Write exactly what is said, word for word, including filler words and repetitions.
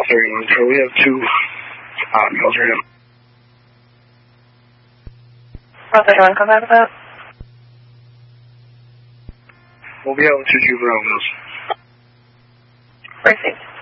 thirty-one, so we have two uh, meals right now. Delta thirty-one, come back with that. We'll be out with two juvenile meals. Received.